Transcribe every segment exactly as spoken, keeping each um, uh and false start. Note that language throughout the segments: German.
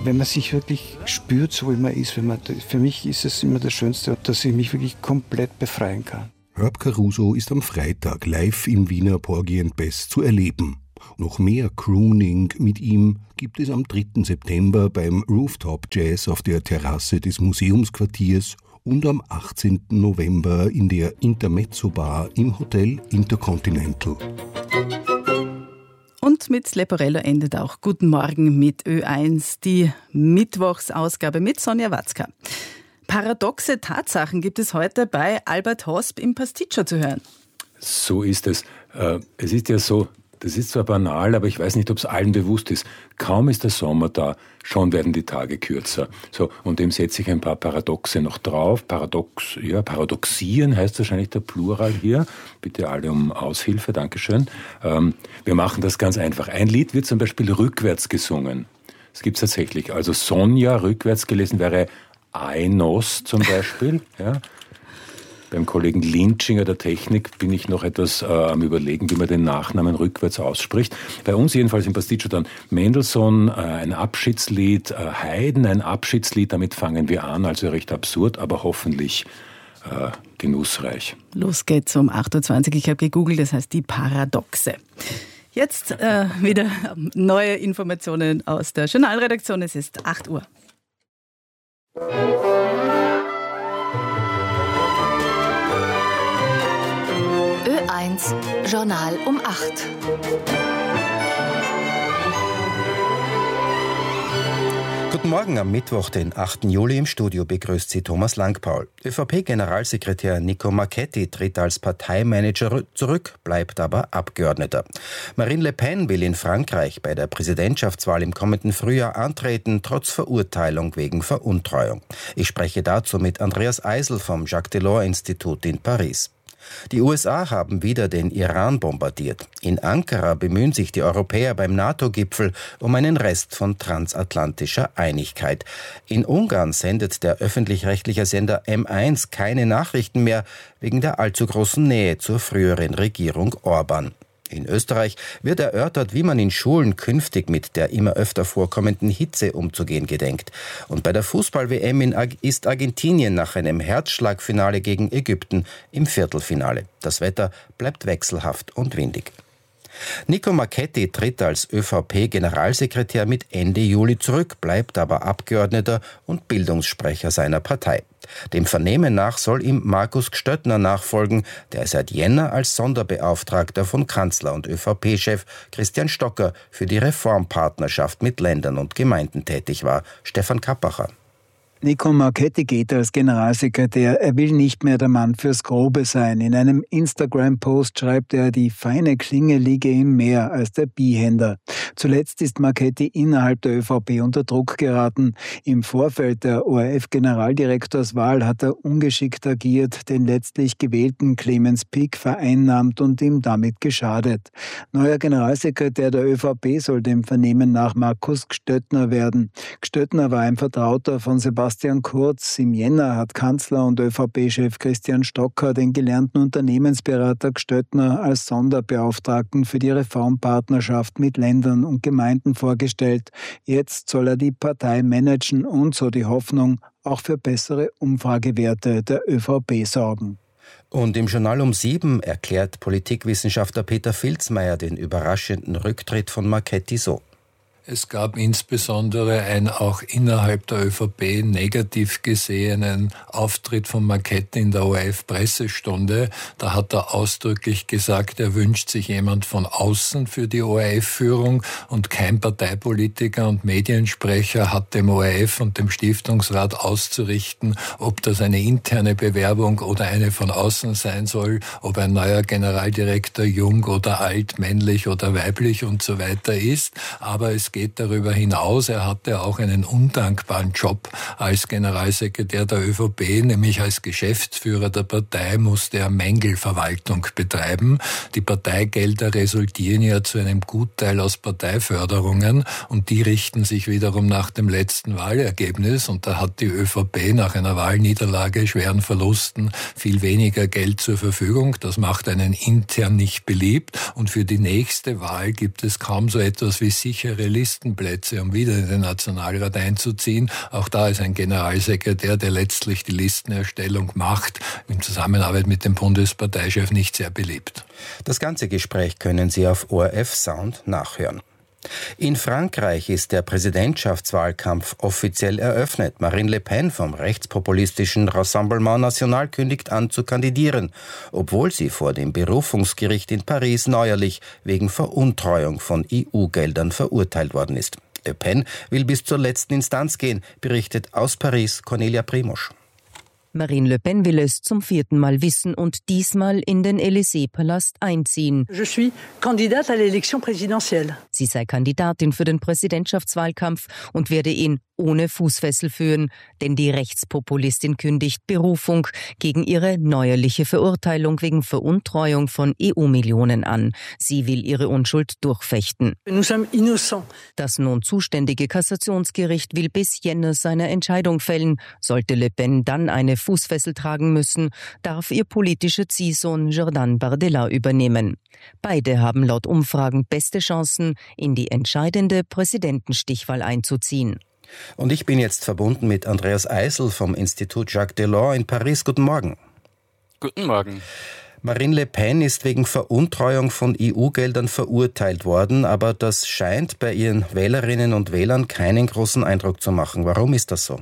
wenn man sich wirklich spürt, so wie man ist. Wenn man, für mich ist es immer das Schönste, dass ich mich wirklich komplett befreien kann. Herb Caruso ist am Freitag live im Wiener Porgy and Bess zu erleben. Noch mehr Crooning mit ihm gibt es am dritten September beim Rooftop Jazz auf der Terrasse des Museumsquartiers und am achtzehnten November in der Intermezzo Bar im Hotel Intercontinental. Und mit Leporello endet auch Guten Morgen mit Ö eins, die Mittwochsausgabe mit Sonja Watzka. Paradoxe Tatsachen gibt es heute bei Albert Hosp im Pasticcio zu hören. So ist es. Es ist ja so, das ist zwar banal, aber ich weiß nicht, ob es allen bewusst ist. Kaum ist der Sommer da, schon werden die Tage kürzer. So, und dem setze ich ein paar Paradoxe noch drauf. Paradox, ja, paradoxieren heißt wahrscheinlich der Plural hier. Bitte alle um Aushilfe, Dankeschön. Ähm, wir machen das ganz einfach. Ein Lied wird zum Beispiel rückwärts gesungen. Das gibt's tatsächlich. Also Sonja rückwärts gelesen wäre Ainos zum Beispiel, ja. Beim Kollegen Lintschinger der Technik bin ich noch etwas äh, am Überlegen, wie man den Nachnamen rückwärts ausspricht. Bei uns jedenfalls im Pasticcio dann Mendelssohn, äh, ein Abschiedslied, äh, Haydn, ein Abschiedslied, damit fangen wir an, also recht absurd, aber hoffentlich äh, genussreich. Los geht's um acht Uhr zwanzig, ich habe gegoogelt, das heißt die Paradoxe. Jetzt äh, wieder neue Informationen aus der Journalredaktion, es ist acht Uhr. Ö eins Journal um acht. Guten Morgen am Mittwoch, den achten Juli. Im Studio begrüßt Sie Thomas Langpaul. ÖVP-Generalsekretär Nico Marchetti tritt als Parteimanager zurück, bleibt aber Abgeordneter. Marine Le Pen will in Frankreich bei der Präsidentschaftswahl im kommenden Frühjahr antreten, trotz Verurteilung wegen Veruntreuung. Ich spreche dazu mit Andreas Eisel vom Jacques Delors-Institut in Paris. Die U S A haben wieder den Iran bombardiert. In Ankara bemühen sich die Europäer beim NATO-Gipfel um einen Rest von transatlantischer Einigkeit. In Ungarn sendet der öffentlich-rechtliche Sender M eins keine Nachrichten mehr wegen der allzu großen Nähe zur früheren Regierung Orban. In Österreich wird erörtert, wie man in Schulen künftig mit der immer öfter vorkommenden Hitze umzugehen gedenkt. Und bei der Fußball-W M in Ar- ist Argentinien nach einem Herzschlagfinale gegen Ägypten im Viertelfinale. Das Wetter bleibt wechselhaft und windig. Nico Marchetti tritt als ÖVP-Generalsekretär mit Ende Juli zurück, bleibt aber Abgeordneter und Bildungssprecher seiner Partei. Dem Vernehmen nach soll ihm Markus Gstöttner nachfolgen, der seit Jänner als Sonderbeauftragter von Kanzler und ÖVP-Chef Christian Stocker für die Reformpartnerschaft mit Ländern und Gemeinden tätig war. Stefan Kappacher. Nico Marchetti geht als Generalsekretär. Er will nicht mehr der Mann fürs Grobe sein. In einem Instagram-Post schreibt er, die feine Klinge liege ihm mehr als der Bihänder. Zuletzt ist Marchetti innerhalb der ÖVP unter Druck geraten. Im Vorfeld der O R F-Generaldirektorswahl hat er ungeschickt agiert, den letztlich gewählten Clemens Pick vereinnahmt und ihm damit geschadet. Neuer Generalsekretär der ÖVP soll dem Vernehmen nach Markus Gstöttner werden. Gstöttner war ein Vertrauter von Sebastian Sebastian Kurz. Im Jänner hat Kanzler und ÖVP-Chef Christian Stocker den gelernten Unternehmensberater Gstöttner als Sonderbeauftragten für die Reformpartnerschaft mit Ländern und Gemeinden vorgestellt. Jetzt soll er die Partei managen und, so die Hoffnung, auch für bessere Umfragewerte der ÖVP sorgen. Und im Journal um sieben erklärt Politikwissenschaftler Peter Filzmeier den überraschenden Rücktritt von Marchetti so. Es gab insbesondere einen auch innerhalb der ÖVP negativ gesehenen Auftritt von Marchetti in der O R F-Pressestunde. Da hat er ausdrücklich gesagt, er wünscht sich jemand von außen für die O R F-Führung und kein Parteipolitiker und Mediensprecher hat dem O R F und dem Stiftungsrat auszurichten, ob das eine interne Bewerbung oder eine von außen sein soll, ob ein neuer Generaldirektor jung oder alt, männlich oder weiblich und so weiter ist. Aber es geht darüber hinaus. Er hatte auch einen undankbaren Job als Generalsekretär der ÖVP, nämlich als Geschäftsführer der Partei musste er Mängelverwaltung betreiben. Die Parteigelder resultieren ja zu einem Gutteil aus Parteiförderungen und die richten sich wiederum nach dem letzten Wahlergebnis und da hat die ÖVP nach einer Wahlniederlage, schweren Verlusten viel weniger Geld zur Verfügung. Das macht einen intern nicht beliebt und für die nächste Wahl gibt es kaum so etwas wie sichere Listen. Listenplätze, um wieder in den Nationalrat einzuziehen. Auch da ist ein Generalsekretär, der letztlich die Listenerstellung macht, in Zusammenarbeit mit dem Bundesparteichef nicht sehr beliebt. Das ganze Gespräch können Sie auf O R F Sound nachhören. In Frankreich ist der Präsidentschaftswahlkampf offiziell eröffnet. Marine Le Pen vom rechtspopulistischen Rassemblement National kündigt an zu kandidieren, obwohl sie vor dem Berufungsgericht in Paris neuerlich wegen Veruntreuung von E U-Geldern verurteilt worden ist. Le Pen will bis zur letzten Instanz gehen, berichtet aus Paris Cornelia Primosch. Marine Le Pen will es zum vierten Mal wissen und diesmal in den Élysée-Palast einziehen. Je suis candidate à l'élection présidentielle. Sie sei Kandidatin für den Präsidentschaftswahlkampf und werde ihn ohne Fußfessel führen, denn die Rechtspopulistin kündigt Berufung gegen ihre neuerliche Verurteilung wegen Veruntreuung von E U-Millionen an. Sie will ihre Unschuld durchfechten. Nous sommes innocents. Das nun zuständige Kassationsgericht will bis Jänner seine Entscheidung fällen. Sollte Le Pen dann eine Fußfessel tragen müssen, darf ihr politischer Ziehsohn Jordan Bardella übernehmen. Beide haben laut Umfragen beste Chancen, in die entscheidende Präsidentenstichwahl einzuziehen. Und ich bin jetzt verbunden mit Andreas Eisel vom Institut Jacques Delors in Paris. Guten Morgen. Guten Morgen. Marine Le Pen ist wegen Veruntreuung von E U-Geldern verurteilt worden, aber das scheint bei ihren Wählerinnen und Wählern keinen großen Eindruck zu machen. Warum ist das so?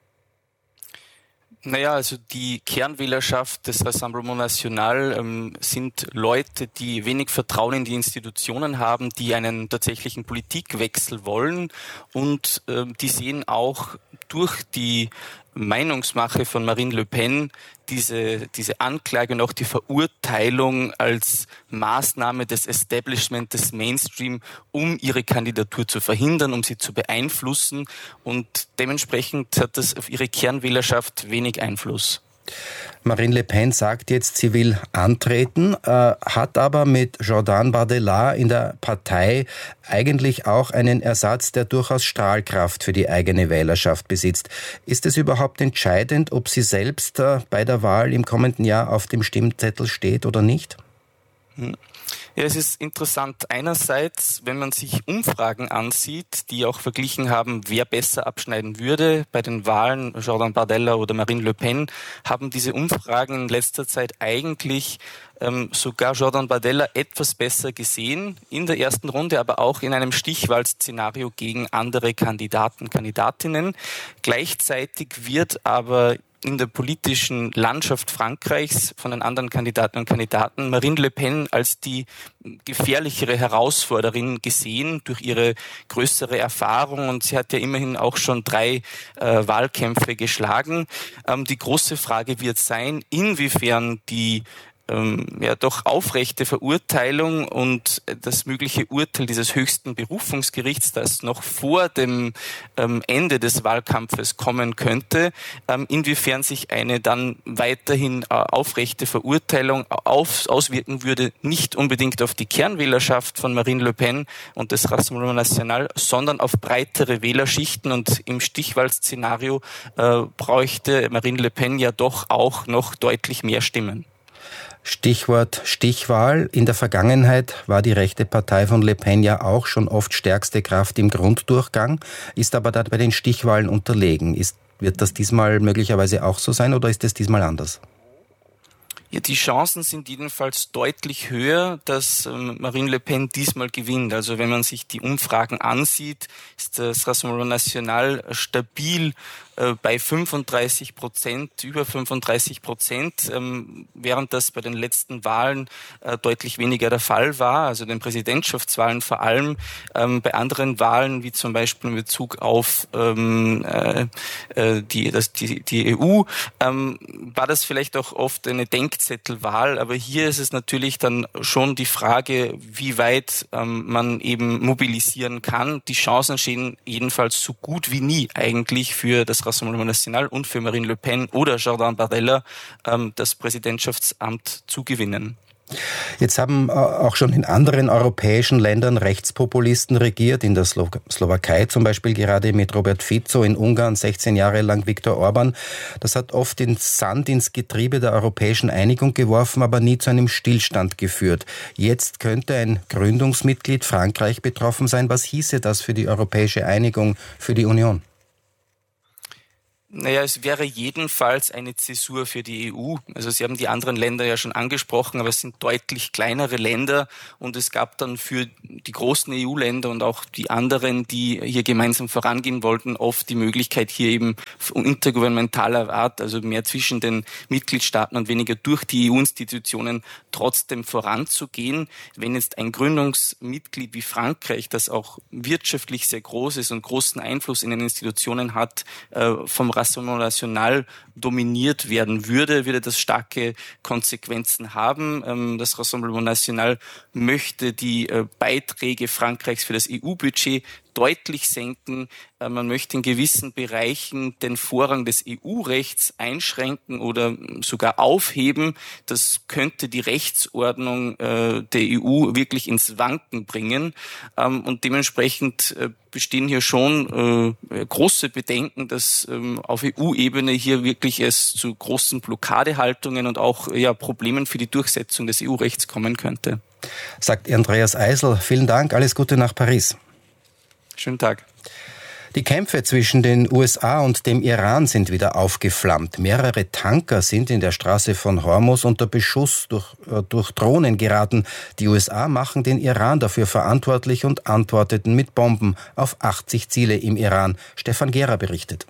Naja, also die Kernwählerschaft des Rassemblement National ähm, sind Leute, die wenig Vertrauen in die Institutionen haben, die einen tatsächlichen Politikwechsel wollen und äh, die sehen auch durch die Meinungsmache von Marine Le Pen diese, diese Anklage und auch die Verurteilung als Maßnahme des Establishment, des Mainstream, um ihre Kandidatur zu verhindern, um sie zu beeinflussen. Und dementsprechend hat das auf ihre Kernwählerschaft wenig Einfluss. Marine Le Pen sagt jetzt, sie will antreten, äh, hat aber mit Jordan Bardella in der Partei eigentlich auch einen Ersatz, der durchaus Strahlkraft für die eigene Wählerschaft besitzt. Ist es überhaupt entscheidend, ob sie selbst äh, bei der Wahl im kommenden Jahr auf dem Stimmzettel steht oder nicht? Hm. Ja, es ist interessant. Einerseits, wenn man sich Umfragen ansieht, die auch verglichen haben, wer besser abschneiden würde bei den Wahlen, Jordan Bardella oder Marine Le Pen, haben diese Umfragen in letzter Zeit eigentlich ähm, sogar Jordan Bardella etwas besser gesehen in der ersten Runde, aber auch in einem Stichwahlszenario gegen andere Kandidaten, Kandidatinnen. Gleichzeitig wird aber in der politischen Landschaft Frankreichs von den anderen Kandidaten und Kandidaten Marine Le Pen als die gefährlichere Herausforderin gesehen durch ihre größere Erfahrung, und sie hat ja immerhin auch schon drei äh, Wahlkämpfe geschlagen. Ähm, die große Frage wird sein, inwiefern die ja doch aufrechte Verurteilung und das mögliche Urteil dieses höchsten Berufungsgerichts, das noch vor dem ähm, Ende des Wahlkampfes kommen könnte, ähm, inwiefern sich eine dann weiterhin äh, aufrechte Verurteilung auf, auswirken würde, nicht unbedingt auf die Kernwählerschaft von Marine Le Pen und des Rassemblement National, sondern auf breitere Wählerschichten, und im Stichwahlszenario äh, bräuchte Marine Le Pen ja doch auch noch deutlich mehr Stimmen. Stichwort Stichwahl. In der Vergangenheit war die rechte Partei von Le Pen ja auch schon oft stärkste Kraft im Grunddurchgang, ist aber da bei den Stichwahlen unterlegen. Ist, wird das diesmal möglicherweise auch so sein, oder ist es diesmal anders? Ja, die Chancen sind jedenfalls deutlich höher, dass ähm, Marine Le Pen diesmal gewinnt. Also wenn man sich die Umfragen ansieht, ist das Rassemblement National stabil äh, bei fünfunddreißig Prozent, über fünfunddreißig Prozent, ähm, während das bei den letzten Wahlen äh, deutlich weniger der Fall war, also den Präsidentschaftswahlen vor allem. Ähm, bei anderen Wahlen, wie zum Beispiel in Bezug auf ähm, äh, die, das, die, die E U, ähm, war das vielleicht auch oft eine Denk Zettelwahl, aber hier ist es natürlich dann schon die Frage, wie weit ähm, man eben mobilisieren kann. Die Chancen stehen jedenfalls so gut wie nie eigentlich für das Rassemblement National und für Marine Le Pen oder Jordan Bardella ähm, das Präsidentschaftsamt zu gewinnen. Jetzt haben auch schon in anderen europäischen Ländern Rechtspopulisten regiert, in der Slo- Slowakei zum Beispiel gerade mit Robert Fico, in Ungarn sechzehn Jahre lang Viktor Orban. Das hat oft den Sand ins Getriebe der europäischen Einigung geworfen, aber nie zu einem Stillstand geführt. Jetzt könnte ein Gründungsmitglied Frankreich betroffen sein. Was hieße das für die europäische Einigung, für die Union? Naja, es wäre jedenfalls eine Zäsur für die E U. Also Sie haben die anderen Länder ja schon angesprochen, aber es sind deutlich kleinere Länder und es gab dann für die großen E U-Länder und auch die anderen, die hier gemeinsam vorangehen wollten, oft die Möglichkeit, hier eben intergouvernementaler Art, also mehr zwischen den Mitgliedstaaten und weniger durch die E U-Institutionen trotzdem voranzugehen. Wenn jetzt ein Gründungsmitglied wie Frankreich, das auch wirtschaftlich sehr groß ist und großen Einfluss in den Institutionen hat, vom Rassemblement National dominiert werden würde, würde das starke Konsequenzen haben. Das Rassemblement National möchte die Beiträge Frankreichs für das E U-Budget deutlich senken. Man möchte in gewissen Bereichen den Vorrang des E U-Rechts einschränken oder sogar aufheben. Das könnte die Rechtsordnung der E U wirklich ins Wanken bringen. Und dementsprechend bestehen hier schon große Bedenken, dass auf E U-Ebene hier wirklich es zu großen Blockadehaltungen und auch ja, Problemen für die Durchsetzung des E U-Rechts kommen könnte. Sagt Andreas Eisel. Vielen Dank. Alles Gute nach Paris. Schönen Tag. Die Kämpfe zwischen den U S A und dem Iran sind wieder aufgeflammt. Mehrere Tanker sind in der Straße von Hormuz unter Beschuss durch, äh, durch Drohnen geraten. Die U S A machen den Iran dafür verantwortlich und antworteten mit Bomben auf achtzig Ziele im Iran. Stefan Gera berichtet.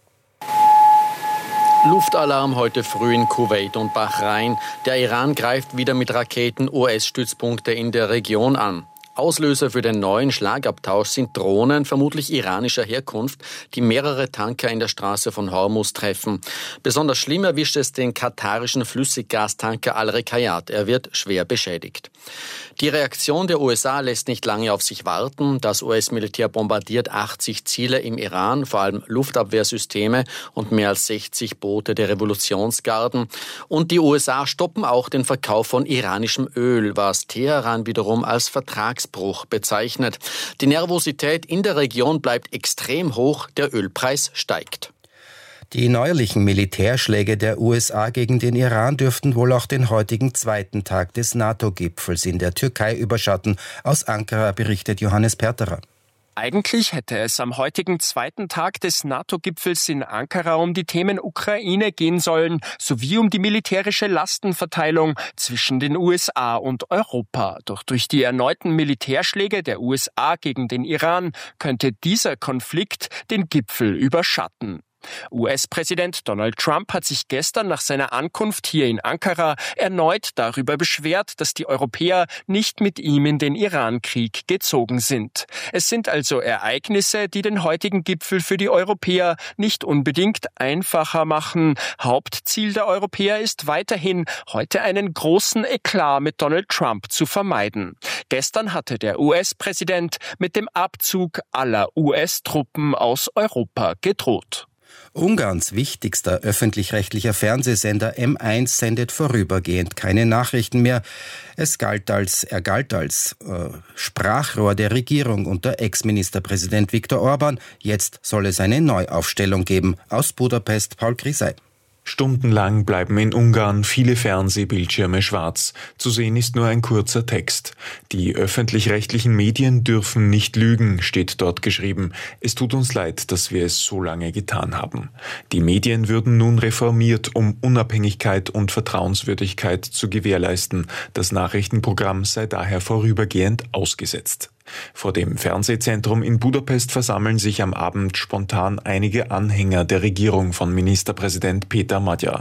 Luftalarm heute früh in Kuwait und Bahrain. Der Iran greift wieder mit Raketen U S-Stützpunkte in der Region an. Auslöser für den neuen Schlagabtausch sind Drohnen, vermutlich iranischer Herkunft, die mehrere Tanker in der Straße von Hormuz treffen. Besonders schlimm erwischt es den katarischen Flüssiggastanker Al-Rekayat. Er wird schwer beschädigt. Die Reaktion der U S A lässt nicht lange auf sich warten. Das U S-Militär bombardiert achtzig Ziele im Iran, vor allem Luftabwehrsysteme und mehr als sechzig Boote der Revolutionsgarden. Und die U S A stoppen auch den Verkauf von iranischem Öl, was Teheran wiederum als Vertragsbruch bezeichnet. Die Nervosität in der Region bleibt extrem hoch, der Ölpreis steigt. Die neuerlichen Militärschläge der U S A gegen den Iran dürften wohl auch den heutigen zweiten Tag des NATO-Gipfels in der Türkei überschatten. Aus Ankara berichtet Johannes Perterer. Eigentlich hätte es am heutigen zweiten Tag des NATO-Gipfels in Ankara um die Themen Ukraine gehen sollen, sowie um die militärische Lastenverteilung zwischen den U S A und Europa. Doch durch die erneuten Militärschläge der U S A gegen den Iran könnte dieser Konflikt den Gipfel überschatten. U S-Präsident Donald Trump hat sich gestern nach seiner Ankunft hier in Ankara erneut darüber beschwert, dass die Europäer nicht mit ihm in den Iran-Krieg gezogen sind. Es sind also Ereignisse, die den heutigen Gipfel für die Europäer nicht unbedingt einfacher machen. Hauptziel der Europäer ist weiterhin, heute einen großen Eklat mit Donald Trump zu vermeiden. Gestern hatte der U S-Präsident mit dem Abzug aller U S-Truppen aus Europa gedroht. Ungarns wichtigster öffentlich-rechtlicher Fernsehsender M eins sendet vorübergehend keine Nachrichten mehr. Es galt als, er galt als äh, Sprachrohr der Regierung unter Ex-Ministerpräsident Viktor Orban. Jetzt soll es eine Neuaufstellung geben. Aus Budapest Paul Grisey. Stundenlang bleiben in Ungarn viele Fernsehbildschirme schwarz. Zu sehen ist nur ein kurzer Text. Die öffentlich-rechtlichen Medien dürfen nicht lügen, steht dort geschrieben. Es tut uns leid, dass wir es so lange getan haben. Die Medien würden nun reformiert, um Unabhängigkeit und Vertrauenswürdigkeit zu gewährleisten. Das Nachrichtenprogramm sei daher vorübergehend ausgesetzt. Vor dem Fernsehzentrum in Budapest versammeln sich am Abend spontan einige Anhänger der Regierung von Ministerpräsident Péter Magyar.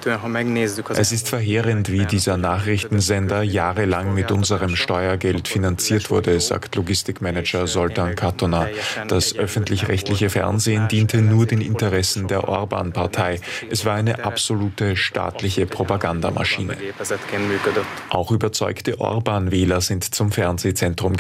Es ist verheerend, wie dieser Nachrichtensender jahrelang mit unserem Steuergeld finanziert wurde, sagt Logistikmanager Zoltán Katona. Das öffentlich-rechtliche Fernsehen diente nur den Interessen der Orbán-Partei. Es war eine absolute staatliche Propagandamaschine. Auch überzeugte Orbán-Wähler sind zum Fernsehzentrum gekommen.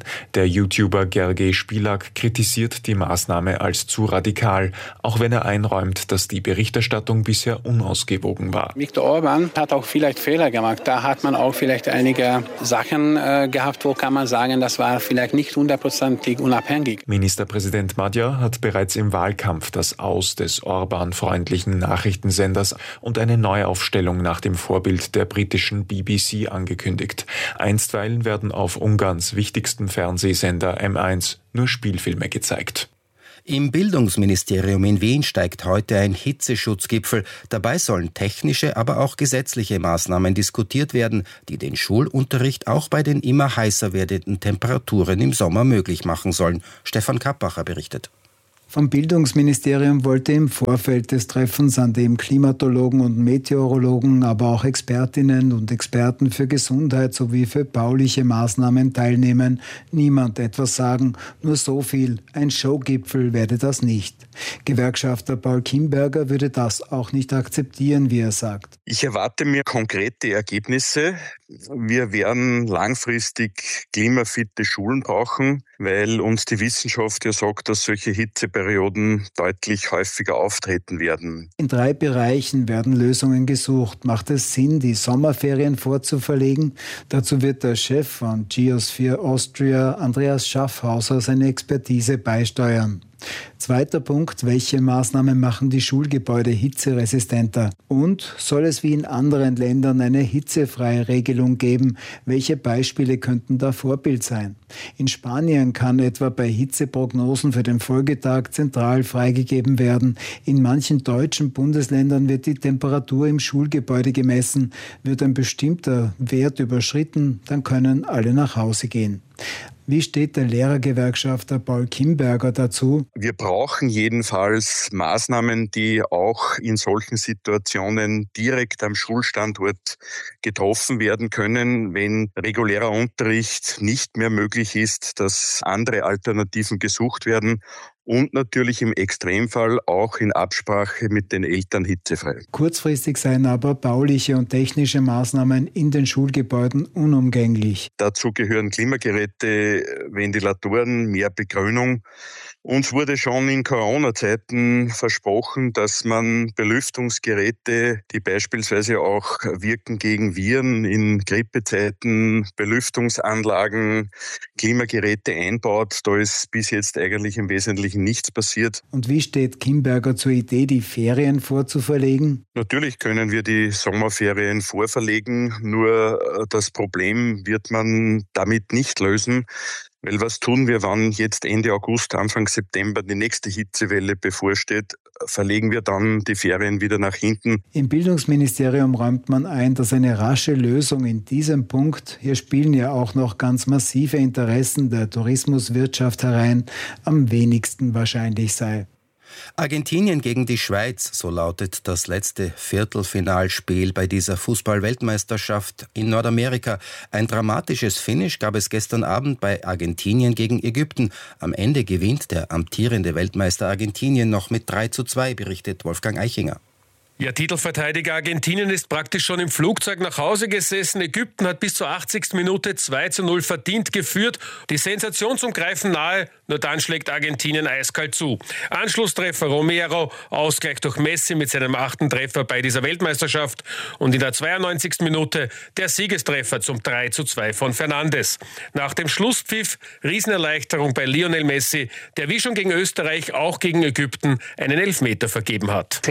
Der YouTuber Gergely Spilak kritisiert die Maßnahme als zu radikal, auch wenn er einräumt, dass die Berichterstattung bisher unausgewogen war. Viktor Orban hat auch vielleicht Fehler gemacht. Da hat man auch vielleicht einige Sachen äh, gehabt, wo kann man sagen, das war vielleicht nicht hundertprozentig unabhängig. Ministerpräsident Magyar hat bereits im Wahlkampf das Aus des Orban-freundlichen Nachrichtensenders und eine Neuaufstellung nach dem Vorbild der britischen B B C angekündigt. Einstweilen werden auf Ungarns wichtigsten Fernsehsender M eins nur Spielfilme gezeigt. Im Bildungsministerium in Wien steigt heute ein Hitzeschutzgipfel. Dabei sollen technische, aber auch gesetzliche Maßnahmen diskutiert werden, die den Schulunterricht auch bei den immer heißer werdenden Temperaturen im Sommer möglich machen sollen. Stefan Kappacher berichtet. Vom Bildungsministerium wollte im Vorfeld des Treffens, an dem Klimatologen und Meteorologen, aber auch Expertinnen und Experten für Gesundheit sowie für bauliche Maßnahmen teilnehmen, niemand etwas sagen. Nur so viel: ein Showgipfel werde das nicht. Gewerkschafter Paul Kimberger würde das auch nicht akzeptieren, wie er sagt. Ich erwarte mir konkrete Ergebnisse. Wir werden langfristig klimafitte Schulen brauchen, weil uns die Wissenschaft ja sagt, dass solche Hitzeperioden deutlich häufiger auftreten werden. In drei Bereichen werden Lösungen gesucht. Macht es Sinn, die Sommerferien vorzuverlegen? Dazu wird der Chef von Geosphere Austria, Andreas Schaffhauser, seine Expertise beisteuern. Zweiter Punkt: welche Maßnahmen machen die Schulgebäude hitzeresistenter? Und soll es wie in anderen Ländern eine hitzefreie Regelung geben? Welche Beispiele könnten da Vorbild sein? In Spanien kann etwa bei Hitzeprognosen für den Folgetag zentral freigegeben werden. In manchen deutschen Bundesländern wird die Temperatur im Schulgebäude gemessen. Wird ein bestimmter Wert überschritten, dann können alle nach Hause gehen. Wie steht der Lehrergewerkschafter Paul Kimberger dazu? Wir brauchen jedenfalls Maßnahmen, die auch in solchen Situationen direkt am Schulstandort getroffen werden können, wenn regulärer Unterricht nicht mehr möglich ist, dass andere Alternativen gesucht werden. Und natürlich im Extremfall auch in Absprache mit den Eltern hitzefrei. Kurzfristig seien aber bauliche und technische Maßnahmen in den Schulgebäuden unumgänglich. Dazu gehören Klimageräte, Ventilatoren, mehr Begrünung. Uns wurde schon in Corona-Zeiten versprochen, dass man Belüftungsgeräte, die beispielsweise auch wirken gegen Viren in Grippezeiten, Belüftungsanlagen, Klimageräte einbaut. Da ist bis jetzt eigentlich im Wesentlichen nichts passiert. Und wie steht Kimberger zur Idee, die Ferien vorzuverlegen? Natürlich können wir die Sommerferien vorverlegen, nur das Problem wird man damit nicht lösen. Weil was tun wir, wann jetzt Ende August, Anfang September die nächste Hitzewelle bevorsteht? Verlegen wir dann die Ferien wieder nach hinten? Im Bildungsministerium räumt man ein, dass eine rasche Lösung in diesem Punkt, hier spielen ja auch noch ganz massive Interessen der Tourismuswirtschaft herein, am wenigsten wahrscheinlich sei. Argentinien gegen die Schweiz, so lautet das letzte Viertelfinalspiel bei dieser Fußball-Weltmeisterschaft in Nordamerika. Ein dramatisches Finish gab es gestern Abend bei Argentinien gegen Ägypten. Am Ende gewinnt der amtierende Weltmeister Argentinien noch mit drei zu zwei, berichtet Wolfgang Eichinger. Ja, Titelverteidiger Argentinien ist praktisch schon im Flugzeug nach Hause gesessen. Ägypten hat bis zur achtzigsten Minute zwei zu null verdient geführt. Die Sensation zum Greifen nahe, nur dann schlägt Argentinien eiskalt zu. Anschlusstreffer Romero, Ausgleich durch Messi mit seinem achten Treffer bei dieser Weltmeisterschaft. Und in der zweiundneunzigsten Minute der Siegestreffer zum drei zu zwei von Fernandes. Nach dem Schlusspfiff Riesenerleichterung bei Lionel Messi, der wie schon gegen Österreich auch gegen Ägypten einen Elfmeter vergeben hat.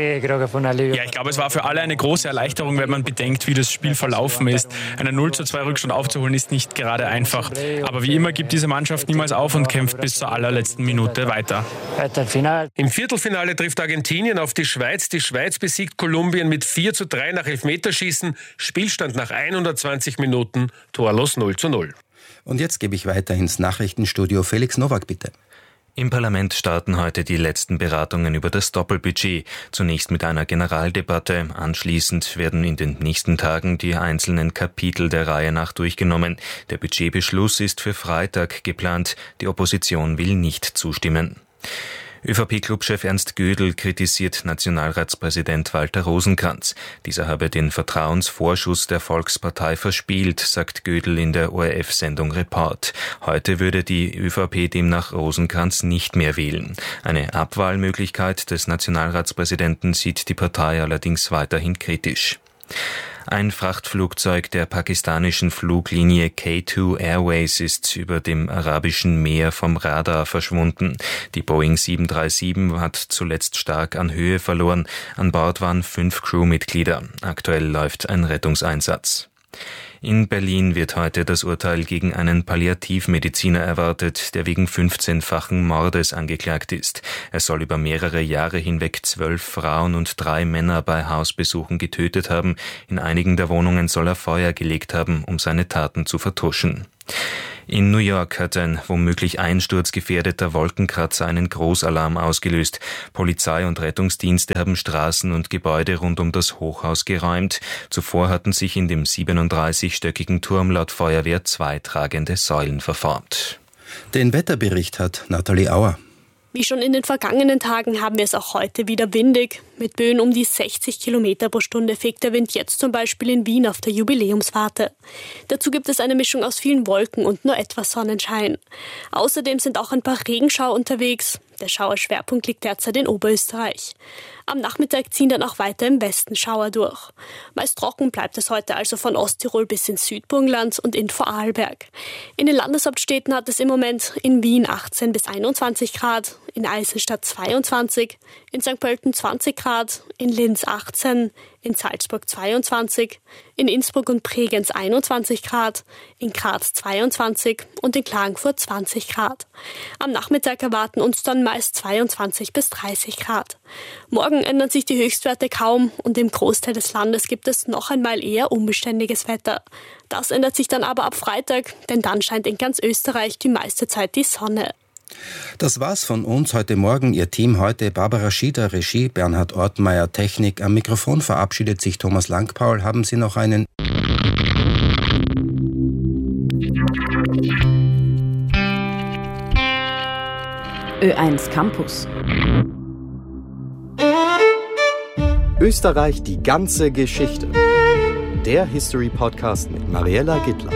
Ja, ich glaube, es war für alle eine große Erleichterung, wenn man bedenkt, wie das Spiel verlaufen ist. Einen null zu zwei Rückstand aufzuholen ist nicht gerade einfach. Aber wie immer gibt diese Mannschaft niemals auf und kämpft bis zur allerletzten Minute weiter. Im Viertelfinale trifft Argentinien auf die Schweiz. Die Schweiz besiegt Kolumbien mit vier zu drei nach Elfmeterschießen. Spielstand nach hundertzwanzig Minuten, torlos null zu null. Und jetzt gebe ich weiter ins Nachrichtenstudio. Felix Nowak, bitte. Im Parlament starten heute die letzten Beratungen über das Doppelbudget. Zunächst mit einer Generaldebatte. Anschließend werden in den nächsten Tagen die einzelnen Kapitel der Reihe nach durchgenommen. Der Budgetbeschluss ist für Freitag geplant. Die Opposition will nicht zustimmen. ÖVP-Clubchef Ernst Gödel kritisiert Nationalratspräsident Walter Rosenkranz. Dieser habe den Vertrauensvorschuss der Volkspartei verspielt, sagt Gödel in der O R F-Sendung Report. Heute würde die ÖVP demnach Rosenkranz nicht mehr wählen. Eine Abwahlmöglichkeit des Nationalratspräsidenten sieht die Partei allerdings weiterhin kritisch. Ein Frachtflugzeug der pakistanischen Fluglinie K zwei Airways ist über dem Arabischen Meer vom Radar verschwunden. Die Boeing sieben drei sieben hat zuletzt stark an Höhe verloren. An Bord waren fünf Crewmitglieder. Aktuell läuft ein Rettungseinsatz. In Berlin wird heute das Urteil gegen einen Palliativmediziner erwartet, der wegen fünfzehnfachen Mordes angeklagt ist. Er soll über mehrere Jahre hinweg zwölf Frauen und drei Männer bei Hausbesuchen getötet haben. In einigen der Wohnungen soll er Feuer gelegt haben, um seine Taten zu vertuschen. In New York hat ein womöglich einsturzgefährdeter Wolkenkratzer einen Großalarm ausgelöst. Polizei und Rettungsdienste haben Straßen und Gebäude rund um das Hochhaus geräumt. Zuvor hatten sich in dem siebenunddreißigstöckigen Turm laut Feuerwehr zwei tragende Säulen verformt. Den Wetterbericht hat Nathalie Auer. Wie schon in den vergangenen Tagen haben wir es auch heute wieder windig. Mit Böen um die sechzig Kilometer pro Stunde fegt der Wind jetzt zum Beispiel in Wien auf der Jubiläumswarte. Dazu gibt es eine Mischung aus vielen Wolken und nur etwas Sonnenschein. Außerdem sind auch ein paar Regenschauer unterwegs. Der Schauerschwerpunkt liegt derzeit in Oberösterreich. Am Nachmittag ziehen dann auch weiter im Westen Schauer durch. Meist trocken bleibt es heute also von Osttirol bis ins Südburgenland und in Vorarlberg. In den Landeshauptstädten hat es im Moment in Wien achtzehn bis einundzwanzig Grad, in Eisenstadt zweiundzwanzig, in Sankt Pölten zwanzig Grad, in Linz achtzehn, in Salzburg zweiundzwanzig, in Innsbruck und Bregenz einundzwanzig Grad, in Graz zweiundzwanzig und in Klagenfurt zwanzig Grad. Am Nachmittag erwarten uns dann meist zweiundzwanzig bis dreißig Grad. Morgen ändern sich die Höchstwerte kaum und im Großteil des Landes gibt es noch einmal eher unbeständiges Wetter. Das ändert sich dann aber ab Freitag, denn dann scheint in ganz Österreich die meiste Zeit die Sonne. Das war's von uns heute Morgen. Ihr Team heute: Barbara Schieder, Regie, Bernhard Ortmeier, Technik. Am Mikrofon verabschiedet sich Thomas Langpaul. Haben Sie noch einen... Ö eins Campus. Österreich, die ganze Geschichte. Der History-Podcast mit Mariella Gittler.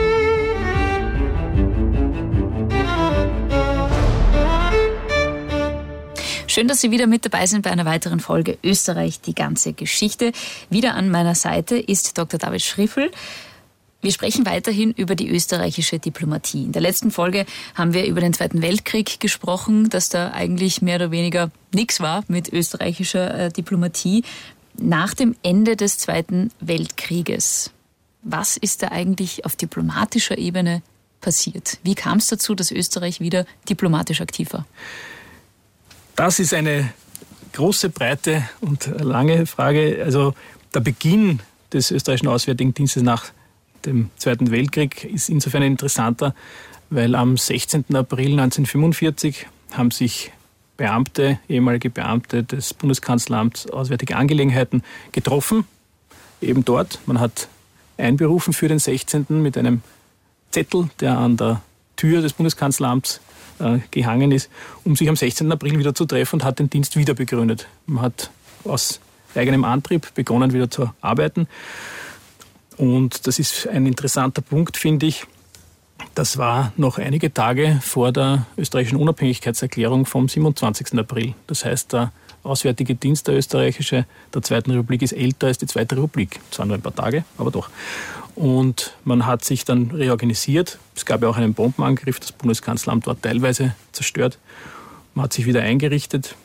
Schön, dass Sie wieder mit dabei sind bei einer weiteren Folge Österreich, die ganze Geschichte. Wieder an meiner Seite ist Doktor David Schriffel. Wir sprechen weiterhin über die österreichische Diplomatie. In der letzten Folge haben wir über den Zweiten Weltkrieg gesprochen, dass da eigentlich mehr oder weniger nichts war mit österreichischer äh, Diplomatie. Nach dem Ende des Zweiten Weltkrieges, was ist da eigentlich auf diplomatischer Ebene passiert? Wie kam es dazu, dass Österreich wieder diplomatisch aktiv war? Das ist eine große, breite und lange Frage. Also der Beginn des österreichischen Auswärtigen Dienstes nach dem Zweiten Weltkrieg ist insofern interessanter, weil am sechzehnten April neunzehnhundertfünfundvierzig haben sich Beamte, ehemalige Beamte des Bundeskanzleramts Auswärtige Angelegenheiten getroffen, eben dort. Man hat einberufen für den sechzehnten mit einem Zettel, der an der Tür des Bundeskanzleramts äh, gehangen ist, um sich am sechzehnten April wieder zu treffen, und hat den Dienst wieder begründet. Man hat aus eigenem Antrieb begonnen, wieder zu arbeiten. Und das ist ein interessanter Punkt, finde ich. Das war noch einige Tage vor der österreichischen Unabhängigkeitserklärung vom siebenundzwanzigsten April. Das heißt, der Auswärtige Dienst der österreichische der Zweiten Republik ist älter als die Zweite Republik. Zwar nur ein paar Tage, aber doch. Und man hat sich dann reorganisiert. Es gab ja auch einen Bombenangriff. Das Bundeskanzleramt war teilweise zerstört. Man hat sich wieder eingerichtet.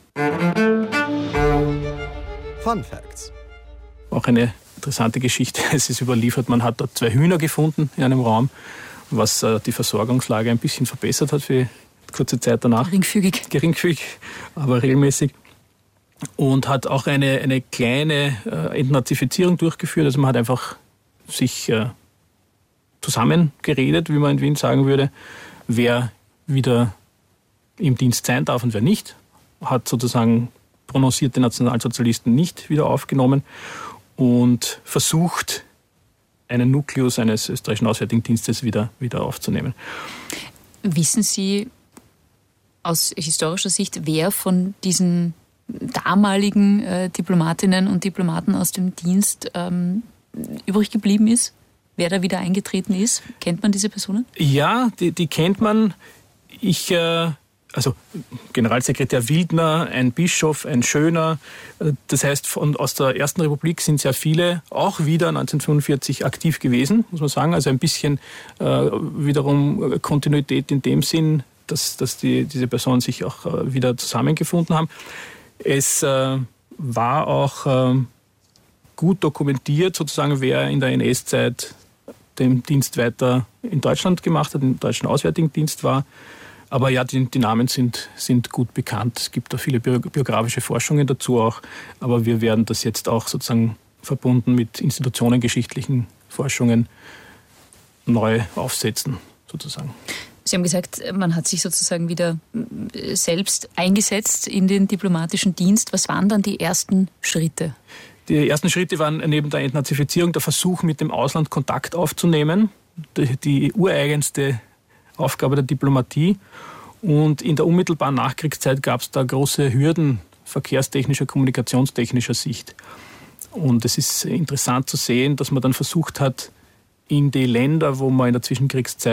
Fun Facts. Auch eine interessante Geschichte. Es ist überliefert, man hat dort zwei Hühner gefunden in einem Raum, was äh, die Versorgungslage ein bisschen verbessert hat für kurze Zeit danach. Geringfügig. Geringfügig, aber regelmäßig. Und hat auch eine, eine kleine äh, Entnazifizierung durchgeführt. Also man hat einfach sich äh, zusammengeredet, wie man in Wien sagen würde, wer wieder im Dienst sein darf und wer nicht. Hat sozusagen prononcierte Nationalsozialisten nicht wieder aufgenommen und versucht, einen Nukleus eines österreichischen Auswärtigen Dienstes wieder, wieder aufzunehmen. Wissen Sie aus historischer Sicht, wer von diesen damaligen äh, Diplomatinnen und Diplomaten aus dem Dienst ähm, übrig geblieben ist? Wer da wieder eingetreten ist? Kennt man diese Personen? Ja, die, die kennt man. Ich, äh, also Generalsekretär Wildner, ein Bischof, ein Schöner. Das heißt, von, aus der Ersten Republik sind sehr viele auch wieder neunzehnhundertfünfundvierzig aktiv gewesen, muss man sagen. Also ein bisschen äh, wiederum Kontinuität in dem Sinn, dass, dass die, diese Personen sich auch äh, wieder zusammengefunden haben. Es äh, war auch äh, gut dokumentiert, sozusagen, wer in der N S-Zeit den Dienst weiter in Deutschland gemacht hat, im deutschen Auswärtigen Dienst war. Aber ja, die, die Namen sind, sind gut bekannt. Es gibt da viele biografische Forschungen dazu auch. Aber wir werden das jetzt auch sozusagen verbunden mit institutionengeschichtlichen Forschungen neu aufsetzen, sozusagen. Sie haben gesagt, man hat sich sozusagen wieder selbst eingesetzt in den diplomatischen Dienst. Was waren dann die ersten Schritte? Die ersten Schritte waren neben der Entnazifizierung der Versuch, mit dem Ausland Kontakt aufzunehmen. Die, die ureigenste Aufgabe der Diplomatie. Und in der unmittelbaren Nachkriegszeit gab es da große Hürden verkehrstechnischer, kommunikationstechnischer Sicht. Und es ist interessant zu sehen, dass man dann versucht hat, in die Länder, wo man in der Zwischenkriegszeit